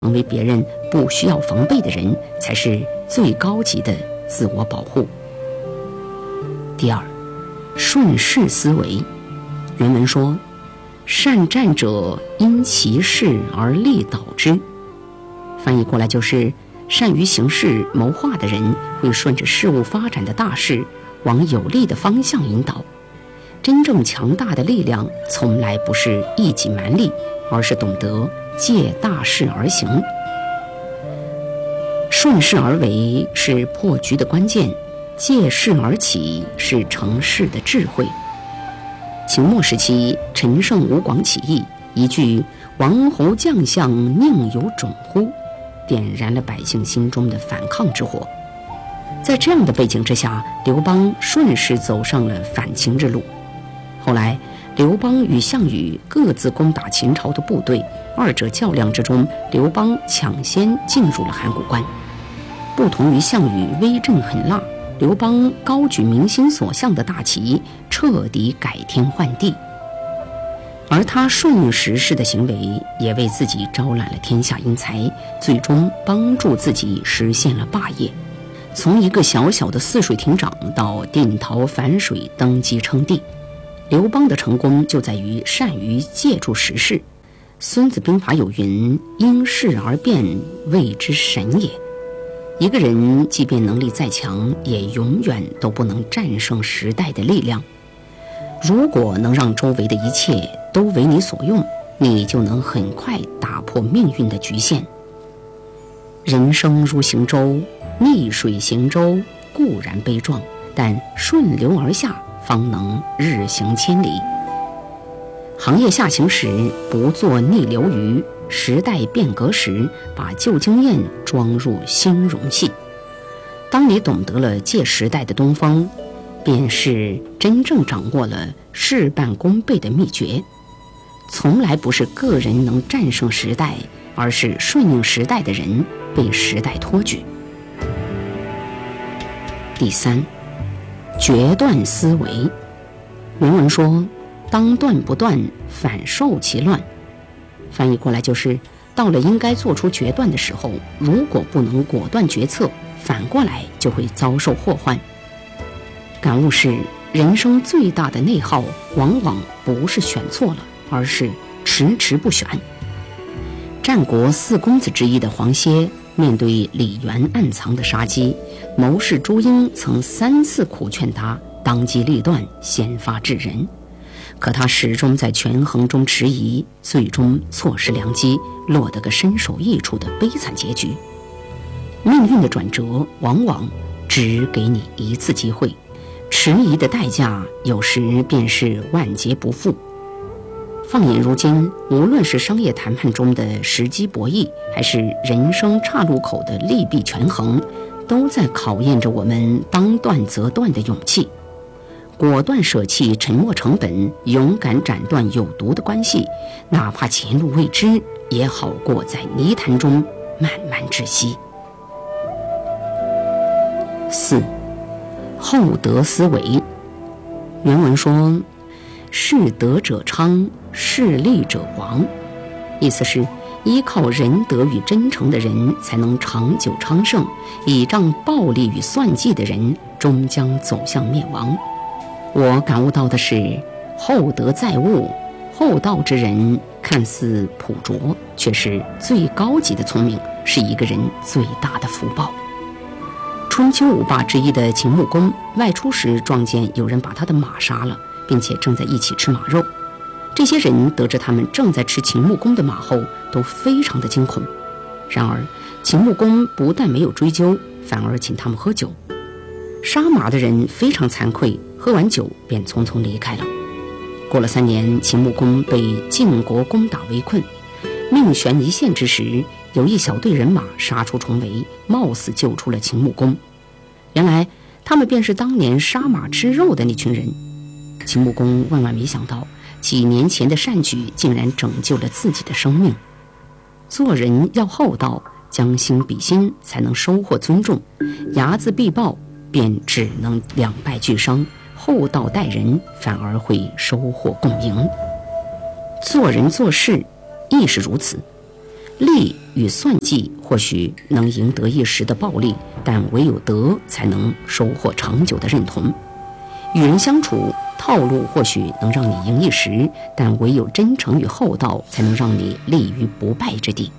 成为别人不需要防备的人，才是最高级的自我保护。第二，顺势思维。原文说，善战者因其事而利导之。翻译过来就是，善于行事谋划的人会顺着事物发展的大势往有利的方向引导。真正强大的力量从来不是一己蛮力，而是懂得借大势而行。顺势而为是破局的关键，借势而起是成事的智慧。秦末时期，陈胜吴广起义，一句王侯将相宁有种乎，点燃了百姓心中的反抗之火。在这样的背景之下，刘邦顺势走上了反秦之路。后来刘邦与项羽各自攻打秦朝的部队，二者较量之中，刘邦抢先进入了函谷关。不同于项羽威震狠辣，刘邦高举民心所向的大旗，彻底改天换地。而他顺应时势的行为，也为自己招揽了天下英才，最终帮助自己实现了霸业。从一个小小的泗水亭长到定陶樊水登基称帝，刘邦的成功就在于善于借助时势。孙子兵法有云：因势而变，谓之神也。一个人即便能力再强，也永远都不能战胜时代的力量。如果能让周围的一切都为你所用，你就能很快打破命运的局限。人生如行舟，逆水行舟固然悲壮，但顺流而下方能日行千里。行业下行时，不做逆流鱼；时代变革时，把旧经验装入新容器。当你懂得了借时代的东风，便是真正掌握了事半功倍的秘诀。从来不是个人能战胜时代，而是顺应时代的人被时代托举。第三，决断思维。原文说，当断不断，反受其乱。翻译过来就是，到了应该做出决断的时候，如果不能果断决策，反过来就会遭受祸患。感悟是，人生最大的内耗往往不是选错了，而是迟迟不选。战国四公子之一的黄歇，面对李元暗藏的杀机，谋士朱英曾3次苦劝他当机立断，先发制人。可他始终在权衡中迟疑，最终错失良机，落得个身首异处的悲惨结局。命运的转折往往只给你一次机会，迟疑的代价有时便是万劫不复。放眼如今，无论是商业谈判中的时机博弈，还是人生岔路口的利弊权衡，都在考验着我们当断则断的勇气。果断舍弃沉没成本，勇敢斩断有毒的关系，哪怕前路未知，也好过在泥潭中慢慢窒息。4. 厚德思维。原文说，士德者昌，势利者亡。意思是，依靠仁德与真诚的人才能长久昌盛，倚仗暴力与算计的人终将走向灭亡。我感悟到的是，厚德载物，厚道之人看似朴拙，却是最高级的聪明，是一个人最大的福报。春秋五霸之一的秦穆公外出时，撞见有人把他的马杀了，并且正在一起吃马肉。这些人得知他们正在吃秦穆公的马后，都非常的惊恐。然而秦穆公不但没有追究，反而请他们喝酒。杀马的人非常惭愧，喝完酒便匆匆离开了。过了3年，秦穆公被晋国攻打围困，命悬一线之时，有一小队人马杀出重围，冒死救出了秦穆公。原来他们便是当年杀马吃肉的那群人。秦穆公万万没想到，几年前的善举竟然拯救了自己的生命。做人要厚道，将心比心，才能收获尊重。睚眦必报，便只能两败俱伤。厚道待人，反而会收获共赢。做人做事亦是如此。 利与算计或许能赢得一时的暴利，但唯有德才能收获长久的认同。与人相处，套路或许能让你赢一时，但唯有真诚与厚道才能让你立于不败之地。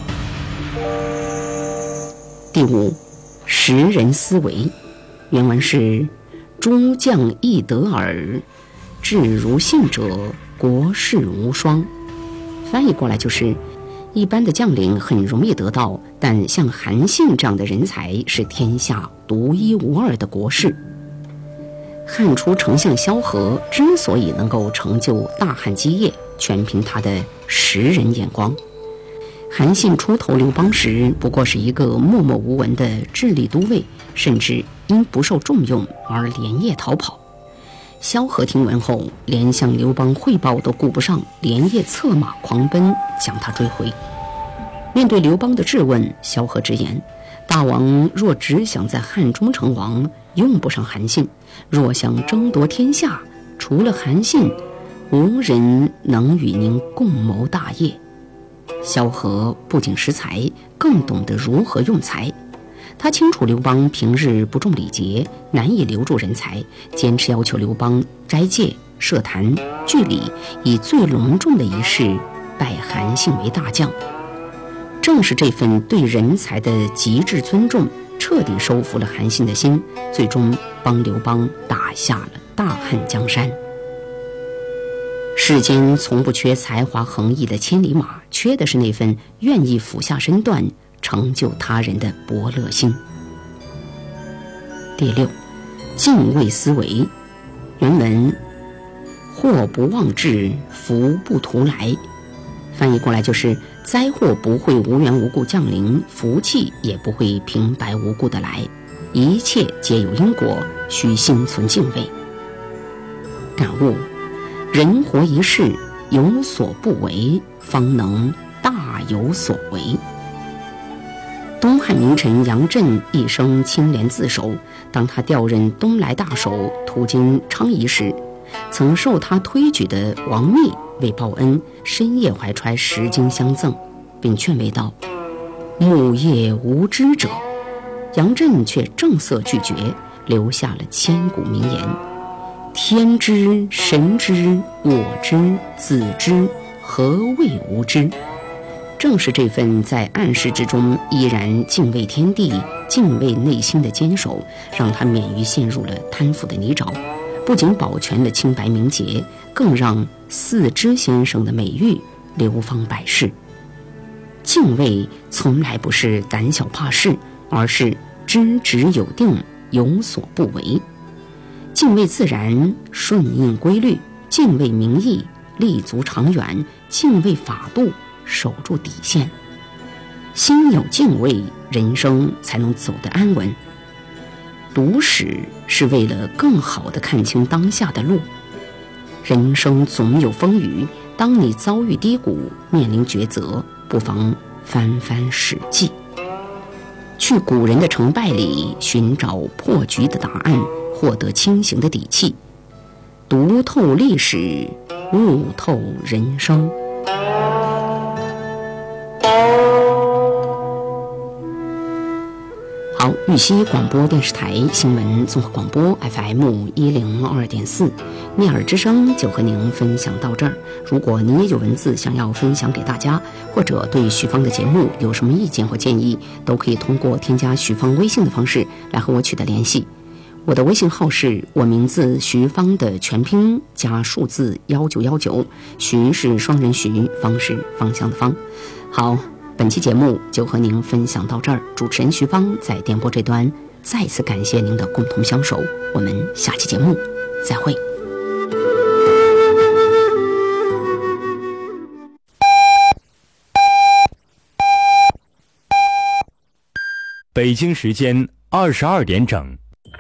第五，识人思维。原文是：诸将易得耳，智如信者，国士无双。翻译过来就是：一般的将领很容易得到，但像韩信这样的人才是天下独一无二的国士。汉初丞相萧何之所以能够成就大汉基业，全凭他的识人眼光。韩信出头刘邦时，不过是一个默默无闻的智力都尉，甚至因不受重用而连夜逃跑。萧何听闻后，连向刘邦汇报都顾不上，连夜策马狂奔，将他追回。面对刘邦的质问，萧何直言：大王若只想在汉中成王，用不上韩信；若想争夺天下，除了韩信，无人能与您共谋大业。萧何不仅识才，更懂得如何用才。他清楚刘邦平日不重礼节，难以留住人才，坚持要求刘邦斋戒、设坛、聚礼，以最隆重的仪式拜韩信为大将。正是这份对人才的极致尊重，彻底收服了韩信的心，最终帮刘邦打下了大汉江山。世间从不缺才华横溢的千里马，缺的是那份愿意俯下身段成就他人的伯乐心。第六，敬畏思维。原文：祸不妄至，福不图来。翻译过来就是：灾祸不会无缘无故降临，福气也不会平白无故的来，一切皆有因果，需心存敬畏。感悟：人活一世，有所不为，方能大有所为。东汉名臣杨震一生清廉自守，当他调任东莱大守，途经昌邑时，曾受他推举的王密为报恩，深夜怀揣10斤相赠，并劝慰道：木叶无知者。杨震却正色拒绝，留下了千古名言：天知神知我知子知，何谓无知？正是这份在暗室之中依然敬畏天地、敬畏内心的坚守，让他免于陷入了贪腐的泥沼，不仅保全了清白名节，更让四知先生的美誉流芳百世。敬畏从来不是胆小怕事，而是知止有定，有所不为。敬畏自然，顺应规律；敬畏民意，立足长远；敬畏法度，守住底线。心有敬畏，人生才能走得安稳。读史是为了更好地看清当下的路。人生总有风雨，当你遭遇低谷，面临抉择，不妨翻翻史记，去古人的成败里寻找破局的答案，获得清醒的底气。读透历史，悟透人生。好，玉溪广播电视台新闻综合广播 FM102.4，聂耳之声就和您分享到这儿。如果您也有文字想要分享给大家，或者对许芳的节目有什么意见或建议，都可以通过添加许芳微信的方式来和我取得联系。我的微信号是我名字徐芳的全拼加数字1919，徐是双人徐，芳是芳香的芳。好，本期节目就和您分享到这儿，主持人徐芳在电波这端再次感谢您的共同相守，我们下期节目再会。 北京时间22点整，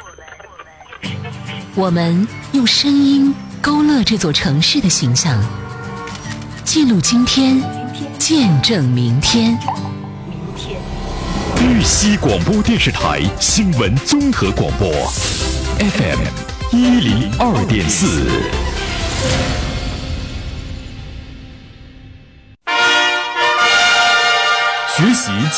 我们用声音勾勒这座城市的形象，记录今天，见证明天。 玉溪广播电视台新闻综合广播 FM102.4。 学习